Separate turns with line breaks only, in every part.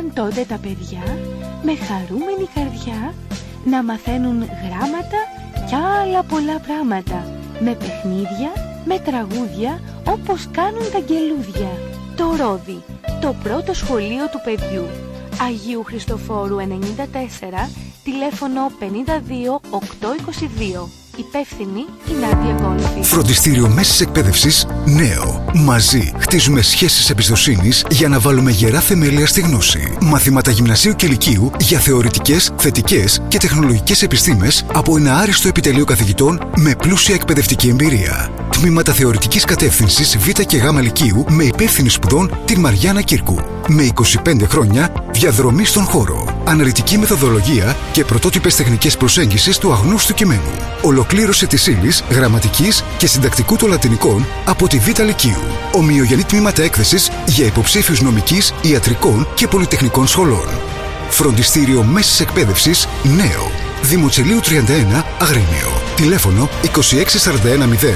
άρχισαν τότε τα παιδιά με χαρούμενη καρδιά να μαθαίνουν γράμματα και άλλα πολλά πράγματα, με παιχνίδια, με τραγούδια, όπως κάνουν τα αγγελούδια. Το Ρόδι, το πρώτο σχολείο του παιδιού. Αγίου Χριστοφόρου 94, τηλέφωνο 52 822. Υπεύθυνη η Νάντια Κόλφη.
Φροντιστήριο Μέσης Εκπαίδευσης Νέο. Μαζί χτίζουμε σχέσεις εμπιστοσύνης για να βάλουμε γερά θεμέλια στη γνώση. Μαθήματα γυμνασίου και λυκείου για θεωρητικές, θετικές και τεχνολογικές επιστήμες από ένα άριστο επιτελείο καθηγητών με πλούσια εκπαιδευτική εμπειρία. Τμήματα θεωρητικής κατεύθυνσης Β και Γ λυκείου με υπεύθυνη σπουδών την Μαριάννα Κύρκου. Με 25 χρόνια διαδρομή στον χώρο. Αναλυτική μεθοδολογία και πρωτότυπες τεχνικές προσέγγισης του αγνώστου κειμένου. Ολοκλήρωση της ύλης, γραμματικής και συντακτικού των λατινικών από τη Β Λυκείου. Ομοιογενή τμήματα έκθεσης για υποψήφιους νομικής, ιατρικών και πολυτεχνικών σχολών. Φροντιστήριο Μέσης Εκπαίδευσης Νέο. Δημοτσελίου 31 Αγρίνιο. Τηλέφωνο 26410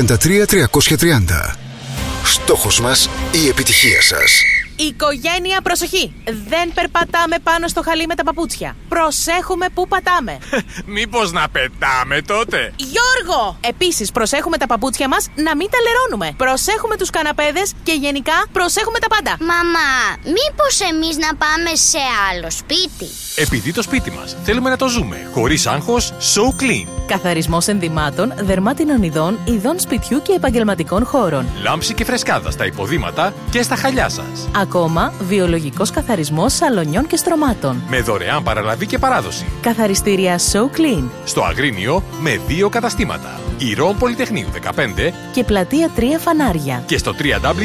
33330. Στόχος μας η επιτυχία σας.
Οικογένεια, προσοχή! Δεν περπατάμε πάνω στο χαλί με τα παπούτσια. Προσέχουμε πού πατάμε.
Μήπως να πετάμε τότε?
Γιώργο! Επίσης, προσέχουμε τα παπούτσια μας να μην τα λερώνουμε. Προσέχουμε τους καναπέδες και γενικά προσέχουμε τα πάντα.
Μαμά, μήπως εμείς να πάμε σε άλλο σπίτι?
Επειδή το σπίτι μας θέλουμε να το ζούμε χωρίς άγχος, So Clean.
Καθαρισμός ενδυμάτων, δερμάτινων ειδών, ειδών σπιτιού και επαγγελματικών χώρων.
Λάμψη και φρεσκάδα στα υποδήματα και στα χαλιά σας.
Ακόμα, βιολογικός καθαρισμός σαλονιών και στρωμάτων.
Με δωρεάν παραλαβή και παράδοση.
Καθαριστήρια So Clean.
Στο Αγρίνιο με 2 καταστήματα. Ηρών Πολυτεχνείου 15
και πλατεία 3 Φανάρια.
Και στο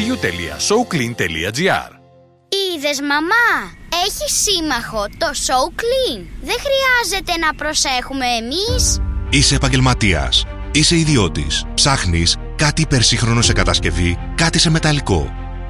www.soclean.gr.
Είδες, μαμά, έχει σύμμαχο το So Clean. Δεν χρειάζεται να προσέχουμε εμείς.
Είσαι επαγγελματίας, είσαι ιδιώτης, ψάχνεις κάτι υπερσύγχρονο σε κατασκευή, κάτι σε μεταλλικό.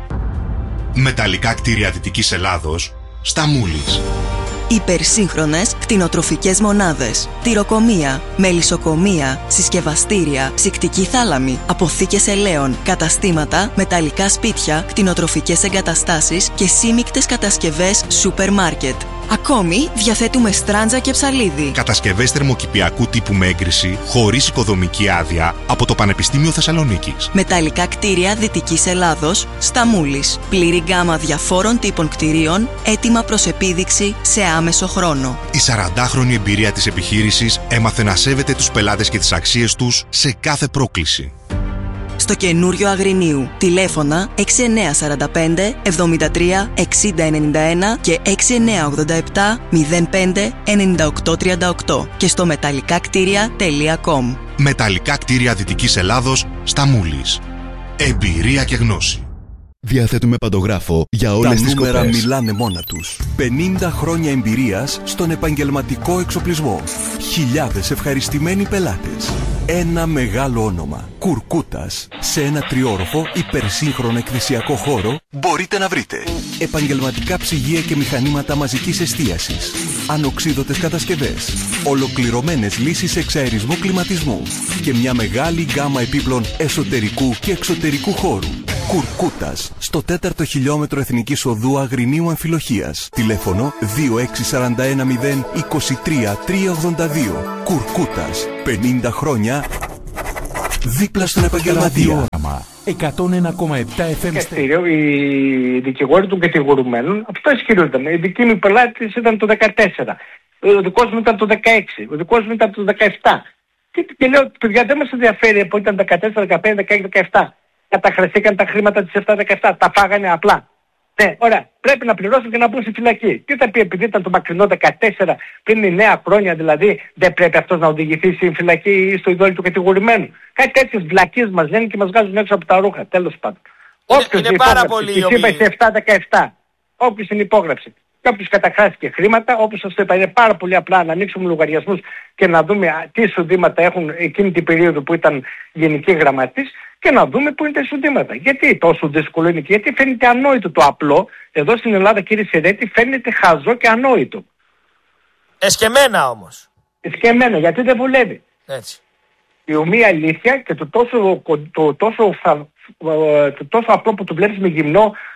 Μεταλλικά κτίρια Δυτικής Ελλάδος, στα Μούλης.
Υπερσύγχρονες κτηνοτροφικές μονάδες, τυροκομεία, μελισσοκομεία, συσκευαστήρια, ψυκτική θάλαμη, αποθήκες ελαίων, καταστήματα, μεταλλικά σπίτια, κτηνοτροφικές εγκαταστάσεις και σύμικτες κατασκευές σούπερ μάρκετ. Ακόμη διαθέτουμε στράντζα και ψαλίδι.
Κατασκευές θερμοκηπιακού τύπου με έγκριση, χωρίς οικοδομική άδεια, από το Πανεπιστήμιο Θεσσαλονίκης.
Μεταλλικά κτίρια Δυτικής Ελλάδος, στα Μούλης. Πλήρη γκάμα διαφόρων τύπων κτιρίων, έτοιμα προς επίδειξη σε άμεσο χρόνο.
Η 40χρονη εμπειρία της επιχείρησης έμαθε να σέβεται τους πελάτες και τις αξίες τους σε κάθε πρόκληση.
Στο καινούριο Αγρινίου. Τηλέφωνα 6945 73 6091 και 6987 05 9838 και στο μεταλλικάκτήρια.com.
Μεταλλικά κτίρια Δυτικής Ελλάδος, στα Μούλης. Εμπειρία και γνώση.
Διαθέτουμε παντογράφο για όλες τις κοπές.
Τα νούμερα μιλάνε μόνα τους. 50 χρόνια εμπειρίας στον επαγγελματικό εξοπλισμό. Χιλιάδες ευχαριστημένοι πελάτες. Ένα μεγάλο όνομα. Κουρκούτας. Σε ένα τριόροφο υπερσύγχρονο εκκλησιακό χώρο μπορείτε να βρείτε επαγγελματικά ψυγεία και μηχανήματα μαζικής εστίασης, ανοξίδωτες κατασκευές, ολοκληρωμένες λύσεις εξαερισμού κλιματισμού και μια μεγάλη γκάμα επίπλων εσωτερικού και εξωτερικού χώρου. Κουρκούτας, στο 4ο χιλιόμετρο Εθνικής Οδού Αγρινίου Αμφιλοχίας. Τηλέφωνο 26410 23 382. Κουρκούτας, 50 χρόνια δίπλα στον επαγγελματία.
101,7 FM.
Δικαστήριο, οι δικηγόροι των κατηγορουμένων αυτό ισχυρίζονταν. Η δική μου πελάτη ήταν το 14. Ο δικός μου ήταν το 16. Ο δικός μου ήταν το 17. Και λέω, παιδιά, δεν μας ενδιαφέρει από ήταν 14, 15, 16, 17. Καταχρηστήκαν τα χρήματα της 7-17. Τα φάγανε απλά. Ναι, ωραία. Πρέπει να πληρώσουν και να μπουν στη φυλακή. Τι θα πει, επειδή ήταν το μακρινό 14, πριν 9 χρόνια δηλαδή, δεν πρέπει αυτός να οδηγηθεί στη φυλακή ή στο ειδόλιο του κατηγορημένου? Κάτι τέτοιες βλακίες μας λένε και μας βγάζουν έξω από τα ρούχα. Τέλος πάντων.
Είναι πάρα πολύ
είπα 7-17. Όποιος την υπόγραψε. Και όποιος καταχράστηκε χρήματα, όπως σας είπα, είναι πάρα πολύ απλά να ανοίξουμε λογαριασμούς και να δούμε τι εισοδήματα έχουν εκείνη την περίοδο που ήταν γενική γραμματής και να δούμε πού είναι τα εισοδήματα. Γιατί τόσο δύσκολο είναι και γιατί φαίνεται ανόητο το απλό. Εδώ στην Ελλάδα, κύριε Σερέτη, φαίνεται χαζό και ανόητο.
Εσκεμμένα όμως.
Εσκεμμένα, γιατί δεν βολεύει.
Έτσι.
Η ομοία αλήθεια και το τόσο απλό που το βλέπεις με γυμνό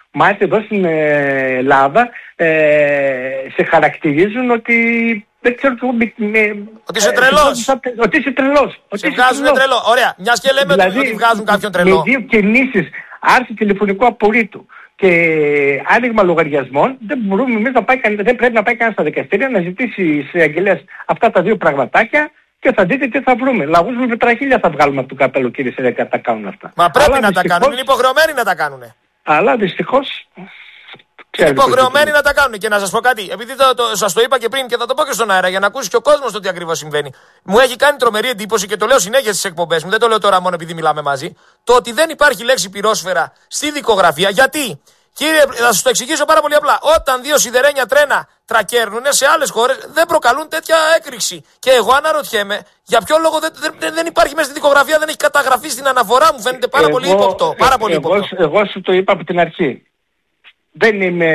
μάλιστα εδώ στην Ελλάδα σε χαρακτηρίζουν ότι δεν ξέρω
ότι είσαι τρελός.
Ότι είσαι τρελός.
Σε βγάζουν τρελό. Ωραία. Μιας και λέμε δηλαδή, ότι βγάζουν κάποιον τρελό.
Με 2 κινήσεις, άρση τηλεφωνικού απορρίτου και άνοιγμα λογαριασμών, δεν πρέπει να πάει κανένα στα δικαστήρια να ζητήσει εισαγγελέας αυτά τα 2 πραγματάκια και θα δείτε τι θα βρούμε. Λαγούς με πετραχίλια θα βγάλουμε από το καπέλο, κύριε Σερέκα, τα κάνουν αυτά.
Μα πρέπει να τα κάνουν. Είναι υποχρεωμένοι να τα κάνουν.
Αλλά δυστυχώς.
Είναι υποχρεωμένοι να τα κάνουν. Και να σας πω κάτι, επειδή σας το είπα και πριν και θα το πω και στον αέρα για να ακούσει και ο κόσμος το τι ακριβώς συμβαίνει. Μου έχει κάνει τρομερή εντύπωση και το λέω συνέχεια στις εκπομπές μου, δεν το λέω τώρα μόνο επειδή μιλάμε μαζί, το ότι δεν υπάρχει λέξη πυρόσφαιρα στη δικογραφία. Γιατί, κύριε, θα σας το εξηγήσω πάρα πολύ απλά. Όταν 2 σιδερένια τρένα τρακέρνουν σε άλλες χώρες, δεν προκαλούν τέτοια έκρηξη. Και εγώ αναρωτιέμαι, για ποιο λόγο δεν υπάρχει μέσα στη δικογραφία, δεν έχει καταγραφεί στην αναφορά μου. Φαίνεται πάρα πολύ ύποπτο.
Εγώ σου το είπα από την αρχή. Δεν είμαι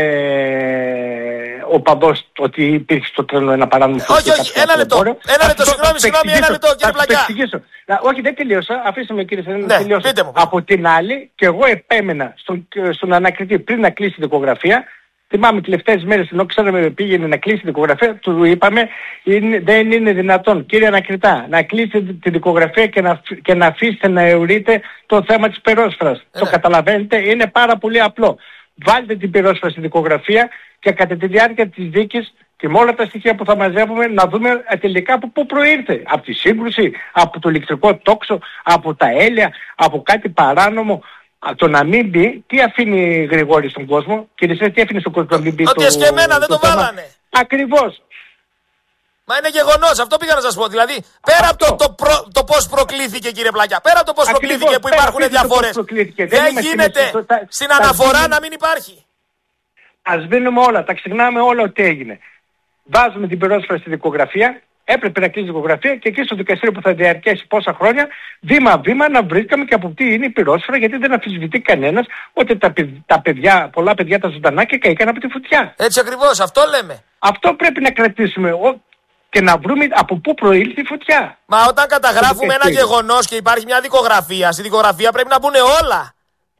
οπαδός ότι υπήρχε στο τρένο ένα παράνομο.
Όχι, ένα λεπτό, συγγνώμη, ένα λεπτό, κύριε Πλακιά.
Όχι, δεν τελείωσα, αφήστε με κύριε Σερέκα να τελειώσω. Από την άλλη, και εγώ επέμενα στον ανακριτή πριν να κλείσει η δικογραφία. Θυμάμαι τελευταίες μέρες, ενώ ξέραμε πήγαινε να κλείσει τη δικογραφία, του είπαμε δεν είναι δυνατόν, κύριε ανακριτά, να κλείσετε τη δικογραφία και να αφήσετε να αιωρείτε το θέμα της πυρόσφαιρας. Το καταλαβαίνετε, είναι πάρα πολύ απλό. Βάλτε την πυρόσφαιρα στη δικογραφία και κατά τη διάρκεια της δίκης και με όλα τα στοιχεία που θα μαζεύουμε να δούμε τελικά από πού προήρθε. Από τη σύγκρουση, από το ηλεκτρικό τόξο, από τα έλαια, από κάτι παράνομο. Το να μην μπει, τι αφήνει Γρηγόρη στον κόσμο, κύριε Σέρ, τι αφήνει στον κόσμο να μην μπει?
Ότι εσκεμμένα δεν το βάλανε.
Ακριβώς.
Μα είναι γεγονός, αυτό πήγα να σας πω. Δηλαδή, πέρα από το πώς προκλήθηκε, κύριε Πλακιά, πέρα από το πώς προκλήθηκε που υπάρχουν διαφορές, δεν γίνεται στην αναφορά να μην υπάρχει.
Ας δίνουμε όλα, τα ξεχνάμε όλα ότι έγινε. Βάζουμε την πυρόσφαιρα στη δικογραφία, έπρεπε να κλείσει η δικογραφία και εκεί στο δικαστήριο που θα διαρκέσει πόσα χρόνια, βήμα-βήμα να βρίσκαμε και από τι είναι η πυρόσφαιρα, γιατί δεν αμφισβητεί κανένας ότι τα παιδιά, πολλά παιδιά τα ζωντανάκια καήκαν από τη φωτιά.
Έτσι ακριβώς, αυτό λέμε.
Αυτό πρέπει να κρατήσουμε και να βρούμε από πού προήλθε η φωτιά.
Μα όταν καταγράφουμε ένα γεγονός και υπάρχει μια δικογραφία, στη δικογραφία πρέπει να μπουν όλα.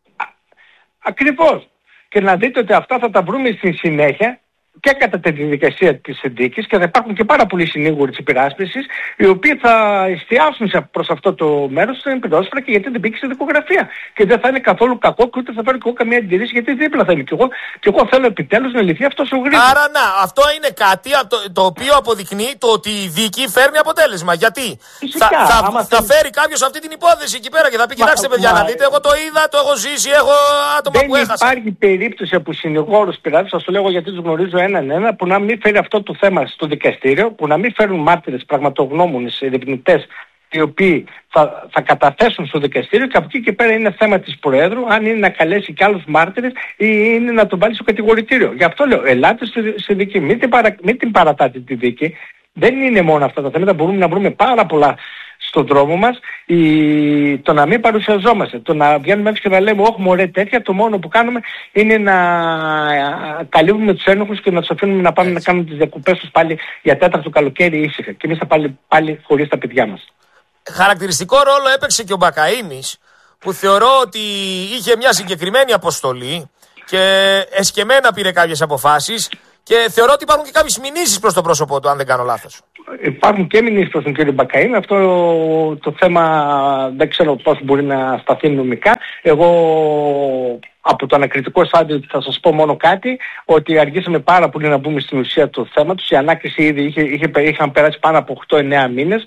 Ακριβώς. Και να δείτε ότι αυτά θα τα βρούμε στη συνέχεια και κατά τη διαδικασία της δίκης και θα υπάρχουν και πάρα πολλοί συνήγοροι της υπεράσπισης οι οποίοι θα εστιάσουν προς αυτό το μέρος στην πυρόσφαιρα και γιατί δεν μπήκε στη δικογραφία. Και δεν θα είναι καθόλου κακό και ούτε θα φέρω και εγώ καμία αντιρρήση γιατί δίπλα θα είμαι και εγώ θέλω επιτέλους να λυθεί αυτός ο γρήγορος.
Άρα αυτό είναι κάτι το οποίο αποδεικνύει το ότι η δίκη φέρνει αποτέλεσμα. Γιατί θα φέρει κάποιος αυτή την υπόθεση εκεί πέρα και θα πει κοιτάξτε παιδιά να δείτε, εγώ το είδα, το έχω ζήσει, έχω άτομα που έχασα.
Δεν υπάρχει περίπτωση από συνηγόρους πειράτες, σας το λέγω γιατί τους γνωρίζω έναν που να μην φέρει αυτό το θέμα στο δικαστήριο, που να μην φέρουν μάρτυρες, πραγματογνώμονες, ερευνητές οι οποίοι θα καταθέσουν στο δικαστήριο και από εκεί και πέρα είναι θέμα της Προέδρου αν είναι να καλέσει και άλλους μάρτυρες ή είναι να τον βάλει στο κατηγορητήριο. Γι' αυτό λέω, ελάτε στη δίκη, μην την παρατάτε τη δίκη. Δεν είναι μόνο αυτά τα θέματα, μπορούμε να βρούμε πάρα πολλά στον δρόμο μας, το να μην παρουσιαζόμαστε, το να βγαίνουμε έξω και να λέμε όχι μωρέ τέτοια, το μόνο που κάνουμε είναι να καλύβουμε τους ένοχους και να τους αφήνουμε να πάμε να κάνουμε τις διακοπές τους πάλι για τέταρτο καλοκαίρι ήσυχα και εμείς θα πάλι χωρίς τα παιδιά μας.
Χαρακτηριστικό ρόλο έπαιξε και ο Μπακαΐνης που θεωρώ ότι είχε μια συγκεκριμένη αποστολή και εσκεμμένα πήρε κάποιες αποφάσεις και θεωρώ ότι υπάρχουν και κάποιες μηνύσεις προς το πρόσωπό του αν δεν κάνω λάθος.
Υπάρχουν και μηνύσεις προς τον κύριο Μπακαΐνη. Αυτό το θέμα δεν ξέρω πώς μπορεί να σταθεί νομικά. Εγώ από το ανακριτικό στάδιο θα σας πω μόνο κάτι, ότι αργήσαμε πάρα πολύ να μπούμε στην ουσία του θέματος. Η ανάκριση ήδη είχαν περάσει πάνω από 8-9 μήνες.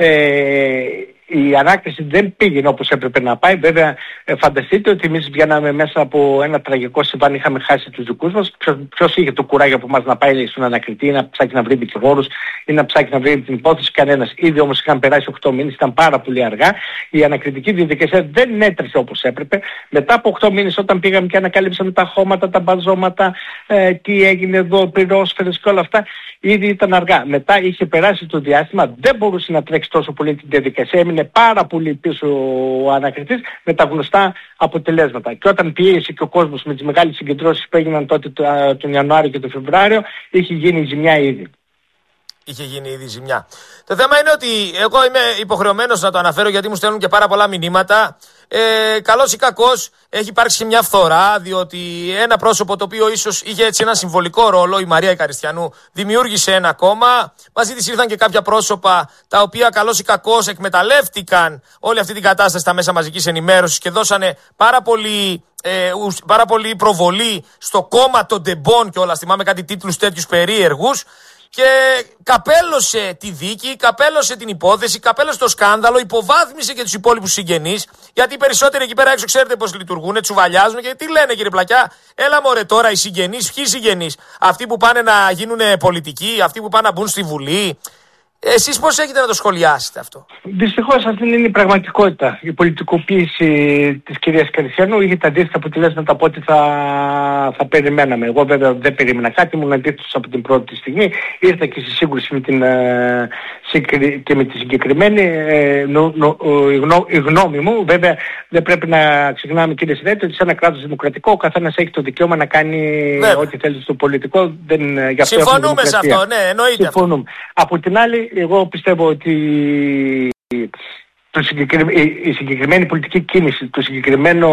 Η ανάκριση δεν πήγαινε όπως έπρεπε να πάει. Βέβαια, φανταστείτε ότι εμείς βγαίναμε μέσα από ένα τραγικό συμβάν, είχαμε χάσει τους δικούς μας. Ποιος είχε το κουράγιο από εμάς να πάει στον ανακριτή ή να ψάξει να βρει δικηγόρους ή να ψάξει να βρει την υπόθεση? Κανένας. Ήδη όμως είχαν περάσει 8 μήνες, ήταν πάρα πολύ αργά. Η ανακριτική διαδικασία δεν έτρεχε όπως έπρεπε. Μετά από 8 μήνες, όταν πήγαμε και ανακαλύψαμε τα χώματα, τα μπαζώματα, τι έγινε εδώ, πυρόσφαιρες και όλα αυτά, ήδη ήταν αργά. Μετά είχε περάσει το διάστημα, δεν μπορούσε να τρέξει τόσο πολύ την διαδικασία. Είναι πάρα πολύ πίσω ο ανακριτής με τα γνωστά αποτελέσματα. Και όταν πιέζει και ο κόσμος με τις μεγάλες συγκεντρώσεις που έγιναν τότε τον Ιανουάριο και τον Φεβρουάριο, είχε γίνει η ζημιά ήδη.
είχε γίνει ήδη ζημιά. Το θέμα είναι ότι εγώ είμαι υποχρεωμένος να το αναφέρω γιατί μου στέλνουν και πάρα πολλά μηνύματα. Καλός ή κακός έχει υπάρξει και μια φθορά, διότι ένα πρόσωπο το οποίο ίσως είχε έτσι ένα συμβολικό ρόλο, η Μαρία Ικαριστιανού, δημιούργησε ένα κόμμα. Μαζί της ήρθαν και κάποια πρόσωπα τα οποία καλός ή κακός εκμεταλλεύτηκαν όλη αυτή την κατάσταση στα μέσα μαζικής ενημέρωσης και δώσανε πάρα πολύ προβολή στο κόμμα των ντεμπών και όλα. Θυμάμαι κάτι τίτλους τέτοιους περίεργους. Και καπέλωσε τη δίκη, καπέλωσε την υπόθεση, καπέλωσε το σκάνδαλο, υποβάθμισε και τους υπόλοιπους συγγενείς. Γιατί οι περισσότεροι εκεί πέρα έξω ξέρετε πώς λειτουργούν, τσουβαλιάζουν και τι λένε κύριε Πλακιά. Έλα μωρέ τώρα οι συγγενείς, ποιοι συγγενείς, αυτοί που πάνε να γίνουν πολιτικοί, αυτοί που πάνε να μπουν στη Βουλή. Εσείς πώς έχετε να το σχολιάσετε αυτό?
Δυστυχώς αυτή είναι η πραγματικότητα. Η πολιτικοποίηση της κυρίας Καριστιανού είχε τα αντίθετα αποτελέσματα από ό,τι θα περιμέναμε. Εγώ βέβαια δεν περίμενα κάτι, ήμουν αντίθετος από την πρώτη στιγμή. Ήρθα και στη σύγκρουση με τη συγκεκριμένη. Η γνώμη μου, βέβαια δεν πρέπει να ξεχνάμε κύριε Συνέτη, ότι σε ένα κράτος δημοκρατικό ο καθένας έχει το δικαίωμα να κάνει ό,τι θέλει στο πολιτικό.
Συμφωνούμε σε αυτό, ναι, εννοείται.
Από την άλλη, εγώ πιστεύω ότι η συγκεκριμένη πολιτική κίνηση του συγκεκριμένου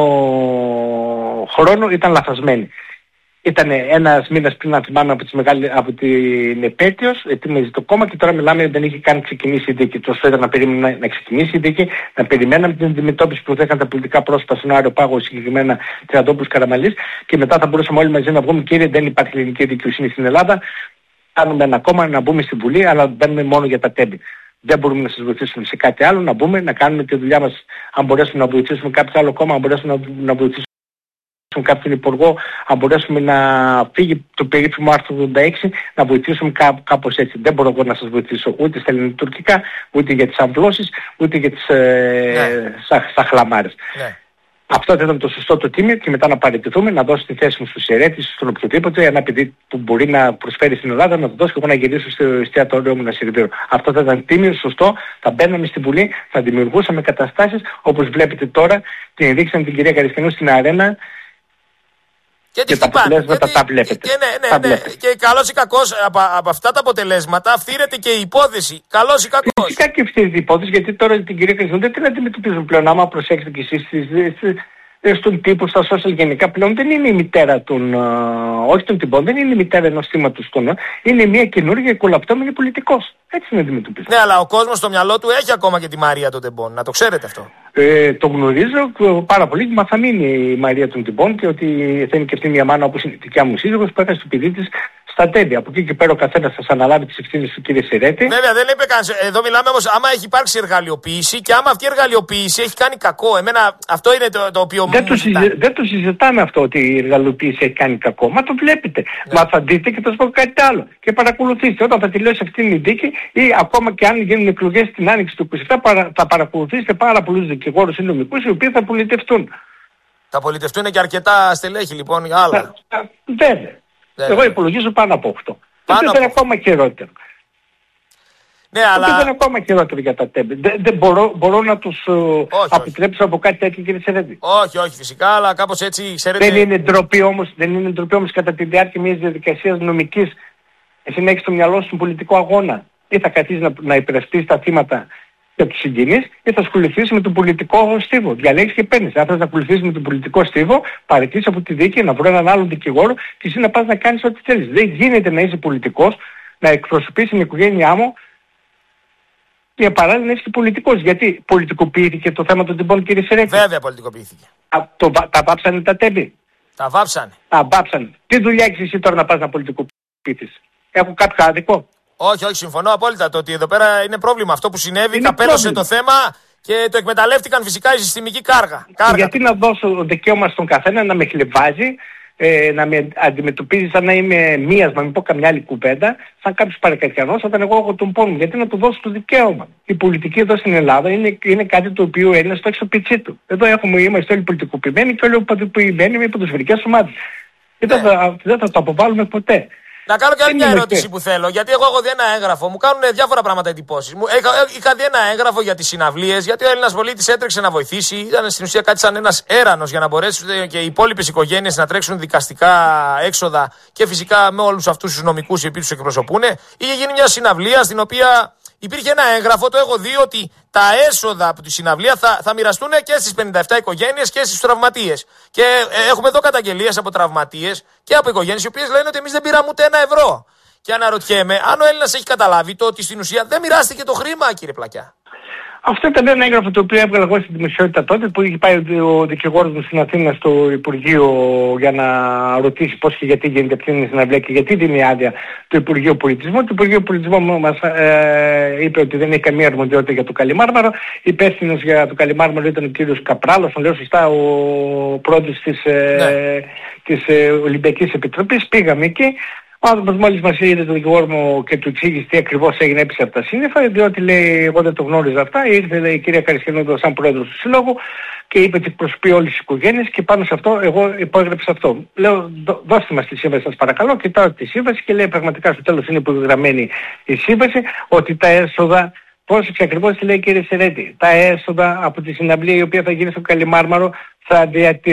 χρόνου ήταν λαθασμένη. Ήταν ένας μήνας πριν, να θυμάμαι, από την επέτειος, ετοίμαζε το κόμμα και τώρα μιλάμε ότι δεν είχε καν ξεκινήσει η δίκη. Τόσο ήταν να περιμένουμε να ξεκινήσει η δίκη, να περιμέναμε την αντιμετώπιση που θα είχαν τα πολιτικά πρόσωπα στον Άριο Πάγο, συγκεκριμένα Τριαντόπουλος, Καραμανλής, και μετά θα μπορούσαμε όλοι μαζί να βγούμε, κύριε, δεν υπάρχει ελληνική δικαιοσύνη στην Ελλάδα. Κάνουμε ένα κόμμα, να μπούμε στη Βουλή, αλλά μπαίνουμε μόνο για τα τέμπη. Δεν μπορούμε να σας βοηθήσουμε σε κάτι άλλο, να μπούμε, να κάνουμε τη δουλειά μας. Αν μπορέσουμε να βοηθήσουμε κάποιο άλλο κόμμα, αν μπορέσουμε να βοηθήσουμε κάποιον υπουργό, αν μπορέσουμε να φύγει το περίφημο άρθρο 86, να βοηθήσουμε κάπως έτσι. Δεν μπορώ εγώ να σας βοηθήσω ούτε στα ελληνοτουρκικά, ούτε για τις αμβλώσεις, ούτε για τις σαχλαμάρες. Ναι. Αυτό θα ήταν το σωστό το τίμιο και μετά να παραιτηθούμε, να δώσω τη θέση μου στους αιρέτες, στον οποιοδήποτε, ένα παιδί που μπορεί να προσφέρει στην Ελλάδα, να το δώσω και εγώ να γυρίσω στο εστιατόριό μου να σερβίρω. Αυτό θα ήταν τίμιο, σωστό, θα μπαίναμε στη Βουλή, θα δημιουργούσαμε καταστάσεις όπως βλέπετε τώρα, την ρίξαμε την κυρία Καριστιανού στην αρένα. Και τα αποτελέσματα τα βλέπετε.
Ναι. Και καλώς ή κακώς από αυτά τα αποτελέσματα φτύρεται και η υπόθεση. Καλώς ή κακώς.
Φυσικά και φτύρεται η υπόθεση, γιατί τώρα την κυρία Καριστιανού δεν την αντιμετωπίζουν πλέον. Άμα προσέξετε κι εσείς στον τύπο, στα social γενικά, πλέον δεν είναι η μητέρα όχι των τυπών, δεν είναι η μητέρα ενός θύματος των, είναι μια καινούργια κολαπτώμενη πολιτικός. Έτσι την αντιμετωπίζουν.
Ναι, αλλά ο κόσμος στο μυαλό του έχει ακόμα και τη Μαρία των Τεμπών. Να το ξέρετε αυτό.
Το γνωρίζω πάρα πολύ, μα θα μείνει η Μαρία των Τεμπών και ότι θα είναι και αυτή μια μάνα όπως είναι η δικιά μου σύζυγος που έκανε στο παιδί της στα τέμπη. Από εκεί και πέρα ο καθένας θα αναλάβει τις ευθύνες του κύριε Σερέτη.
Βέβαια δεν είπε κανείς. Εδώ μιλάμε όμως άμα έχει υπάρξει εργαλειοποίηση και άμα αυτή η εργαλειοποίηση έχει κάνει κακό. Εμένα αυτό είναι το οποίο
δεν το συζητάμε αυτό ότι η εργαλειοποίηση έχει κάνει κακό. Μα το βλέπετε. Ναι. Μα θα δείτε και θα σας πω κάτι άλλο. Και παρακολουθήστε. Όταν θα τελειώσει αυτή η δίκη ή ακόμα και αν γίνουν εκλογές την άνοιξη του 27 θα παρακολουθήσετε πάρα πολλούς δικηγόρους ή νομικούς οι οποίοι θα πολιτευτούν.
Θα πολιτευτούν και αρκετά στελέχη λοιπόν για άλλα.
Βέβαια. Εγώ υπολογίζω πάνω από 8. Αυτό είναι ακόμα χειρότερο.
Ναι, αλλά...
Αυτό είναι ακόμα χειρότερο για τα τέμπη. Δεν μπορώ να τους αποτρέψω από κάτι τέτοιο, κύριε Σερέτη.
Όχι, φυσικά, αλλά κάπως έτσι ξέρετε...
Δεν είναι ντροπή όμως κατά τη διάρκεια μιας διαδικασίας νομικής εσύ να έχεις στο μυαλό σου πολιτικό αγώνα. Ή θα καθίσεις να υπερασπίσεις τα θύματα για τους συγγενείς ή θα ασχοληθείς με τον πολιτικό στίβο. Διαλέγεις και παίρνεις. Αν θες να ακολουθήσεις με τον πολιτικό στίβο, παραιτήσεις από τη δίκη, να βρω έναν άλλον δικηγόρο και εσύ να πας να κάνεις ό,τι θέλεις. Δεν γίνεται να είσαι πολιτικός, να εκπροσωπείς την οικογένειά μου και παράλληλα να είσαι και πολιτικός. Γιατί πολιτικοποιήθηκε το θέμα των τεμπών, κύριε Σερέτη?
Βέβαια πολιτικοποιήθηκε.
Τα βάψανε τα τέμπη.
Τα βάψανε.
Τα βάψανε. Τι δουλειά έχεις εσύ τώρα να πας να πολιτικοποιήσεις? Έχω κάποιο άδικο?
Όχι, συμφωνώ απόλυτα. Το ότι εδώ πέρα είναι πρόβλημα. Αυτό που συνέβη, καπέλωσε το θέμα και το εκμεταλλεύτηκαν φυσικά η συστημική κάργα.
Γιατί να δώσω δικαίωμα στον καθένα να με χλεβάζει, να με αντιμετωπίζει σαν να είμαι μίας, να μην πω καμιά άλλη κουβέντα, σαν κάποιος παρακατιανός, όταν εγώ έχω τον πόνο. Γιατί να του δώσω το δικαίωμα? Η πολιτική εδώ στην Ελλάδα είναι κάτι το οποίο είναι στο έξω πιτσί του. Εδώ είμαστε όλοι πολιτικοποιημένοι και όλοι πολιτικοποιημένοι με ποδοσφαιρικές ομάδες. Δεν θα το αποβάλουμε ποτέ.
Να κάνω και άλλη μια ερώτηση που θέλω. Γιατί εγώ έχω δει ένα έγγραφο, μου κάνουν διάφορα πράγματα εντυπώσεις. Είχα δει ένα έγγραφο για τις συναυλίες, γιατί ο Έλληνας πολίτης έτρεξε να βοηθήσει. Ήταν στην ουσία κάτι σαν ένας έρανος για να μπορέσουν και οι υπόλοιπες οικογένειες να τρέξουν δικαστικά έξοδα και φυσικά με όλους αυτούς τους νομικούς οι οποίοι τους εκπροσωπούν. Είχε γίνει μια συναυλία στην οποία υπήρχε ένα έγγραφο, το έχω δει, ότι τα έσοδα από τη συναυλία θα μοιραστούν και στις 57 οικογένειες και στους τραυματίες. Και έχουμε εδώ καταγγελίες από τραυματίες και από οικογένειες οι οποίες λένε ότι εμείς δεν πήραμε ούτε €1. Και αναρωτιέμαι αν ο Έλληνας έχει καταλάβει το ότι στην ουσία δεν μοιράστηκε το χρήμα, κύριε Πλακιά.
Αυτό ήταν ένα έγγραφο το οποίο έβγαλα εγώ στην δημοσιότητα τότε, που είχε πάει ο δικηγόρος μου στην Αθήνα στο Υπουργείο για να ρωτήσει πώς και γιατί γίνεται αυτή η συναυλία και γιατί δίνει άδεια το Υπουργείο Πολιτισμού. Το Υπουργείο Πολιτισμού μας είπε ότι δεν έχει καμία αρμοδιότητα για το Καλιμάρμαρο. Υπεύθυνος για το Καλιμάρμαρο ήταν ο κύριος Καπράλος, αν λέω σωστά, ο πρόεδρος της Ολυμπιακής Επιτροπής. Πήγαμε εκεί. Ο άνθρωπος μόλις μας είδε τον δικηγόρο μου και του εξήγησε τι ακριβώς έγινε, έπεισε από τα σύννεφα, διότι λέει εγώ δεν το γνώριζα αυτά. Ήρθε η κυρία Καριστιανού σαν πρόεδρος του Συλλόγου και είπε ότι εκπροσωπεί όλες τις οικογένειες και πάνω σε αυτό εγώ υπόγραψα αυτό. Λέω δώστε μας τη σύμβαση σας παρακαλώ, κοιτάω τη σύμβαση και λέει πραγματικά στο τέλος είναι υπογραμμένη η σύμβαση ότι τα έσοδα, πρόσεξε ακριβώς τι λέει κύριε Σερέτη, τα έσοδα από τη συναυλία η οποία θα γίνει στο Καλιμάρμαρο θα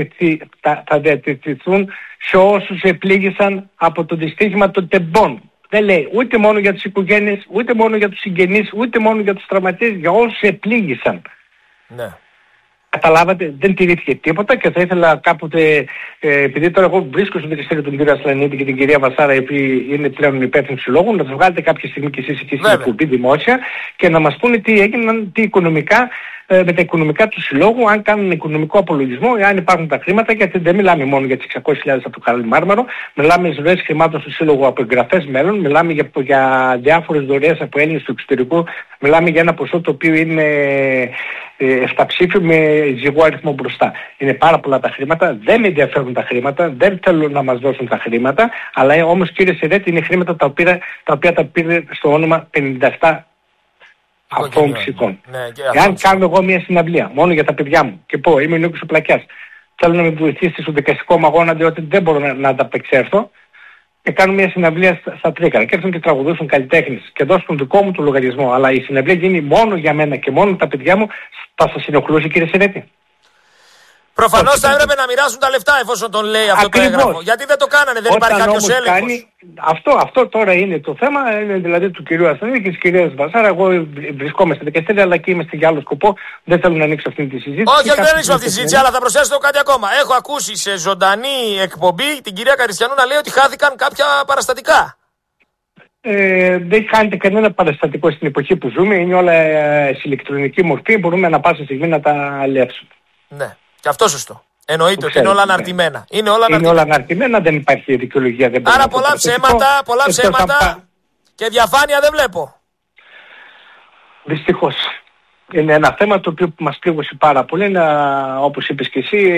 διατεθούν σε όσους επλήγησαν από το δυστύχημα των τεμπών. Δεν λέει ούτε μόνο για τις οικογένειες, ούτε μόνο για τους συγγενείς, ούτε μόνο για τους τραυματίες, για όσους επλήγησαν.
Ναι.
Καταλάβατε, δεν τηρήθηκε τίποτα και θα ήθελα κάποτε, επειδή τώρα εγώ βρίσκω στο δικαστήριο του κύριο Ασλανίδη και την κυρία Βασάρα, οι οποίοι είναι πλέον υπεύθυνοι του συλλόγου, να τους βγάλετε κάποια στιγμή και εσείς εκεί στην εκπομπή δημόσια και να μας πούνε τι έγιναν, τι οικονομικά, με τα οικονομικά του συλλόγου, αν κάνουν οικονομικό απολογισμό, αν υπάρχουν τα χρήματα, γιατί δεν μιλάμε μόνο για τις 600.000 από το Καλιμάρμαρο, μιλάμε για ροές χρημάτων στο σύλλογο από εγγραφές μέλλον, μιλάμε για διάφορες δωρεές από Έλληνες του εξωτερικού, μιλάμε για ένα ποσό το οποίο είναι εφταψήφιο με ζυγό αριθμό μπροστά. Είναι πάρα πολλά τα χρήματα, δεν με ενδιαφέρουν τα χρήματα, δεν θέλουν να μας δώσουν τα χρήματα, αλλά όμως κύριε Σερέτη είναι χρήματα τα οποία τα πήρε στο όνομα 57 αθώων ψυχών. Ναι, εάν κάνω εγώ μια συναυλία μόνο για τα παιδιά μου και πω είμαι ο Νίκος ο Πλακιάς, θέλω να με βοηθήσει στο δικαστικό μου αγώνα διότι δεν μπορώ να ανταπεξέλθω, και κάνω μια συναυλία στα Τρίκαρα και έρθουν και τραγουδούσουν καλλιτέχνες και δώσουν τον δικό μου το λογαριασμό, αλλά η συναυλία γίνει μόνο για μένα και μόνο τα παιδιά μου, θα σας ενοχλούσε κύριε Σερέτη?
Προφανώς θα έπρεπε να μοιράσουν τα λεφτά εφόσον τον λέει αυτό το έγγραφο. Γιατί δεν το κάνανε, δεν υπάρχει κάποιος έλεγχος.
Αυτό τώρα είναι το θέμα, είναι δηλαδή του κυρίου Ασθενή και της κυρίας Βασάρα. Εγώ βρισκόμαστε δικαστήρια, αλλά και είμαστε για άλλο σκοπό. Δεν θέλω να ανοίξω αυτή τη συζήτηση.
Όχι, δεν ανοίξω αυτή τη συζήτηση, αλλά θα προσθέσω κάτι ακόμα. Έχω ακούσει σε ζωντανή εκπομπή την κυρία Καριστιανού να λέει ότι χάθηκαν κάποια παραστατικά.
Δεν χάνεται κανένα παραστατικό στην εποχή που ζούμε, είναι όλα σε ηλεκτρονική μορφή, μπορούμε να πάσα στιγμή να τα αλλιεύσουμε.
Ναι. Και αυτό σωστό. Εννοείται ότι είναι όλα αναρτημένα.
Είναι όλα αναρτημένα, δεν υπάρχει δικαιολογία.
Άρα πολλά ψέματα και διαφάνεια δεν βλέπω.
Δυστυχώς. Είναι ένα θέμα το οποίο μας πλήγωσε πάρα πολύ. Όπως είπες και εσύ,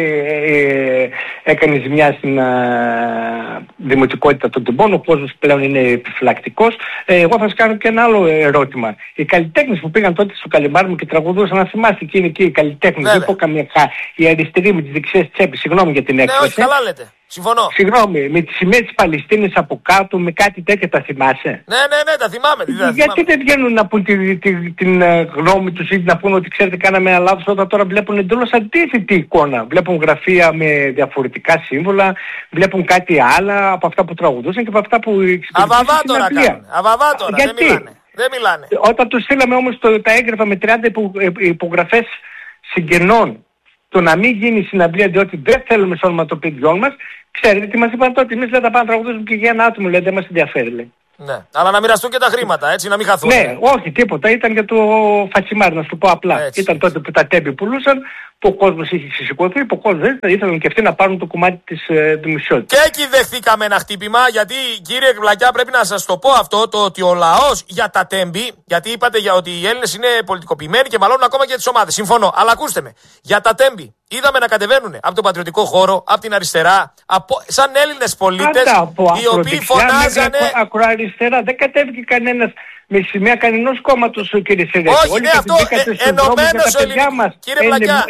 έκανε ζημιά στην δημοτικότητα των τεμπών. Ο κόσμος πλέον είναι επιφυλακτικός. Εγώ θα σας κάνω και ένα άλλο ερώτημα. Οι καλλιτέχνες που πήγαν τότε στο Καλιμάρμαρο και τραγουδούσαν, να θυμάστε εκείνοι εκεί οι καλλιτέχνες, δεν πω καμία οι αριστεροί με τις δεξιές τσέπες, συγγνώμη για την έκφραση.
Ναι, όχι, καλά λέτε. Συμφωνώ.
Συγγνώμη, με τη σημαία της Παλαιστίνης από κάτω, με κάτι τέτοια, τα θυμάσαι?
Ναι, τα θυμάμαι.
Γιατί δεν βγαίνουν να πούν την γνώμη τους ή να πούν ότι ξέρετε κάναμε ένα λάθος, όταν τώρα βλέπουν εντελώς αντίθετη εικόνα. Βλέπουν γραφεία με διαφορετικά σύμβολα, βλέπουν κάτι άλλα από αυτά που τραγουδούσαν και από αυτά που εξυπηρετούσαν.
Αβαβάτορα κάνουν. Αβαβάτορα, δεν μιλάνε.
Όταν τους στείλαμε όμως τα έγγραφα με 30 υπογραφές συγγενών, το να μην γίνει συναυλία διότι δεν θέλουμε στο όνομα των παιδιών μας, ξέρετε τι μας είπαν τότε? Εμείς λέτε να πάμε να τραγουδήσουμε και για ένα άτομο, λέτε, δεν μας ενδιαφέρει, λέει.
Ναι, αλλά να μοιραστούν και τα χρήματα, έτσι, να μην χαθούν.
Ναι, όχι, τίποτα. Ήταν για το φατσιμάρι, να σου το πω απλά. Ήταν τότε που τα τέμπη πουλούσαν, που ο κόσμος είχε ξεσηκωθεί, που ο κόσμος δεν ήθελαν και αυτοί να πάρουν το κομμάτι της δημοσιότητας.
Και εκεί δεχθήκαμε ένα χτύπημα, γιατί κύριε Πλακιά, πρέπει να σας το πω αυτό, το ότι ο λαός για τα τέμπη, γιατί είπατε για ότι οι Έλληνες είναι πολιτικοποιημένοι και μαλώνουν ακόμα και τις ομάδες. Συμφωνώ, αλλά ακούστε με. Για τα τέμπη είδαμε να κατεβαίνουν από τον πατριωτικό χώρο, από την αριστερά, σαν Έλληνες πολίτες, οι οποίοι φωνάζανε.
Ακροαριστερά, δεν κατέβηκε κανένας με σημαία κανενός κόμματος, κύριε Σερέτη.
Όχι, ναι, αυτό ενωμένος ο ελληνικός. Κύριε Πλακιά,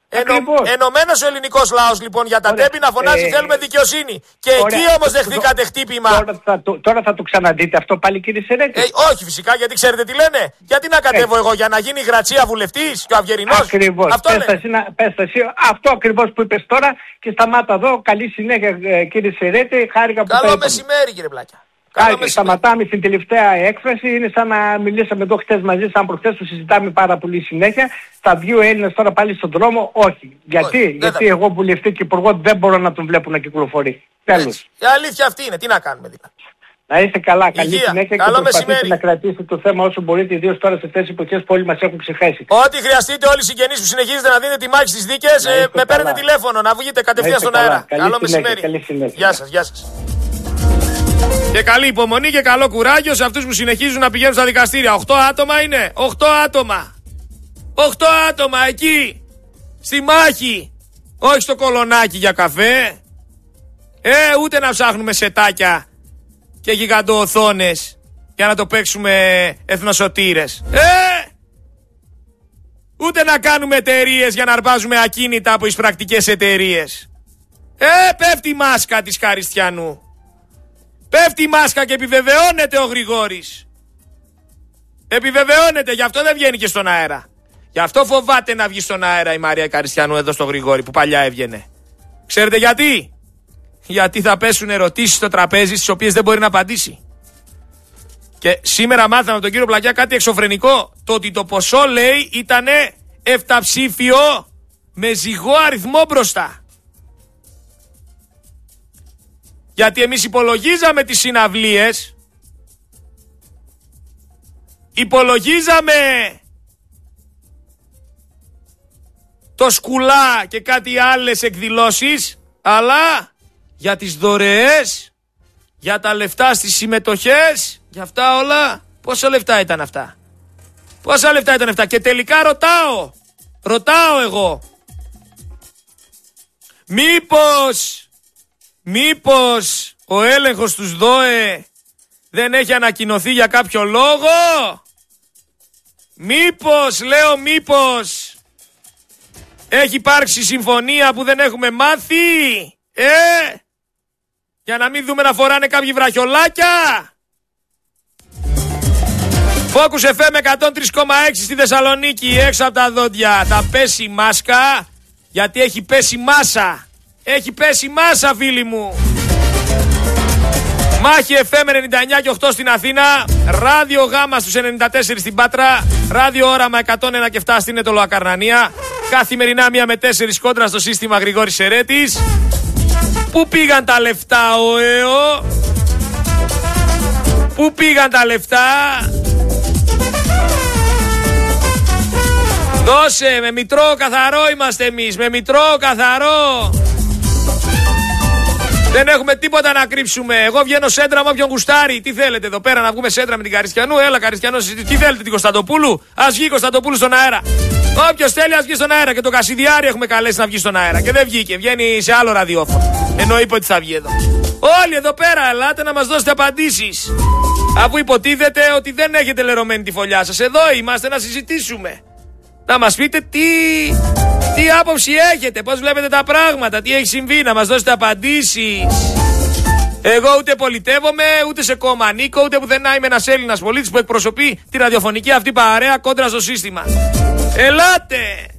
Ενωμένος ο ελληνικός λαός λοιπόν για τα τέμπη να φωνάζει θέλουμε δικαιοσύνη. Και εκεί όμως δεχθήκατε χτύπημα.
Τώρα θα το ξαναδείτε αυτό πάλι, κύριε Σερέτη.
Όχι φυσικά, γιατί ξέρετε τι λένε. Γιατί να κατέβω εγώ για να γίνει η Γρατσία βουλευτής και ο Αυγερινός.
Ακριβώς. Αυτό ακριβώς που είπες τώρα και σταμάτα εδώ. Καλή συνέχεια, κύριε Σερέτη. Χάρηκα που
Καλό μεσημέρι, κύριε Πλάκια.
Σταματάμε στην τελευταία έκφραση. Είναι σαν να μιλήσαμε εδώ χτες μαζί, σαν προχτές που συζητάμε πάρα πολύ συνέχεια. Θα βγει ο Έλληνας τώρα πάλι στον δρόμο. Όχι. Γιατί εγώ βουλευτή και υπουργό δεν μπορώ να τον βλέπω να κυκλοφορεί. Τέλος.
Η αλήθεια αυτή είναι. Τι να κάνουμε δηλαδή.
Να είστε καλά. Καλή συνέχεια
και
προσπαθείτε να κρατήσετε το θέμα όσο μπορείτε, ιδίως τώρα σε αυτές τις εποχές που όλοι μας έχουν ξεχάσει.
Ό,τι χρειαστείτε, όλοι οι συγγενείς που συνεχίζετε να δίνετε τη μάχη στις δίκες, με παίρνετε τηλέφωνο να βγείτε κατευθείαν στον αέρα. Καλό μεσημέρι. Γεια σας, γεια σας. Και καλή υπομονή και καλό κουράγιο σε αυτούς που συνεχίζουν να πηγαίνουν στα δικαστήρια. 8 άτομα είναι. 8 άτομα. 8 άτομα εκεί. Στη μάχη. Όχι στο κολονάκι για καφέ. Ούτε να ψάχνουμε σετάκια και γιγαντοοθόνες για να το παίξουμε εθνοσωτήρες. Ούτε να κάνουμε εταιρείες για να αρπάζουμε ακίνητα από τις πρακτικές εταιρείες. Πέφτει η μάσκα της Χαριστιανού. Πέφτει η μάσκα και επιβεβαιώνεται ο Γρηγόρης. Επιβεβαιώνεται, γι' αυτό δεν βγαίνει και στον αέρα. Γι' αυτό φοβάται να βγει στον αέρα η Μαρία Καριστιανού εδώ στο Γρηγόρη που παλιά έβγαινε. Ξέρετε γιατί? Γιατί θα πέσουν ερωτήσεις στο τραπέζι στις οποίες δεν μπορεί να απαντήσει. Και σήμερα μάθαμε από τον κύριο Πλακιά κάτι εξωφρενικό. Το ότι το ποσό, λέει, ήτανε εφταψήφιο με ζυγό αριθμό μπροστά. Γιατί εμείς υπολογίζαμε τις συναυλίες, υπολογίζαμε το σκουλά και κάτι άλλες εκδηλώσεις, αλλά για τις δωρεές, για τα λεφτά στις συμμετοχές, για αυτά όλα, πόσα λεφτά ήταν αυτά? Πόσα λεφτά ήταν αυτά? Και τελικά ρωτάω εγώ, μήπως ο έλεγχος τους ΔΟΕ δεν έχει ανακοινωθεί για κάποιο λόγο? Μήπως έχει υπάρξει συμφωνία που δεν έχουμε μάθει? Για να μην δούμε να φοράνε κάποιοι βραχιολάκια. Focus FM 103,6 στη Θεσσαλονίκη, έξω από τα δόντια. Θα πέσει η μάσκα, γιατί έχει πέσει μάσα. Έχει πέσει μάσα, φίλοι μου. Μάχη FM 99 και 8 στην Αθήνα, Ράδιο Γάμα στους 94 στην Πάτρα, Ράδιο Όραμα 101 και 7 στην Ετωλοακαρνανία. Καθημερινά 1 με 4 κόντρα στο σύστημα Γρηγόρης Σερέτης. Πού πήγαν τα λεφτά, Πού πήγαν τα λεφτά? Δώσε, με μητρό καθαρό είμαστε εμείς, με μητρό καθαρό. Δεν έχουμε τίποτα να κρύψουμε. Εγώ βγαίνω σέντρα με όποιον γουστάρει. Τι θέλετε εδώ πέρα, να βγούμε σέντρα με την Καριστιανού? Έλα, Καριστιανό, τι θέλετε, την Κωνσταντοπούλου? Ας βγει η Κωνσταντοπούλου στον αέρα. Όποιος θέλει, ας βγει στον αέρα. Και το Κασιδιάρη έχουμε καλέσει να βγει στον αέρα. Και δεν βγήκε, βγαίνει σε άλλο ραδιόφωνο. Ενώ είπε ότι θα βγει εδώ. Όλοι εδώ πέρα, ελάτε να μας δώσετε απαντήσεις. Αφού υποτίθεται ότι δεν έχετε λερωμένη τη φωλιά σας. Εδώ είμαστε να συζητήσουμε. Να μας πείτε τι άποψη έχετε, πώς βλέπετε τα πράγματα, τι έχει συμβεί, να μας δώσετε απαντήσεις. Εγώ ούτε πολιτεύομαι, ούτε σε κόμμα ανήκω, ούτε πουθενά. Είμαι ένας Έλληνας πολίτης που εκπροσωπεί τη ραδιοφωνική αυτή παρέα κόντρα στο σύστημα. Ελάτε!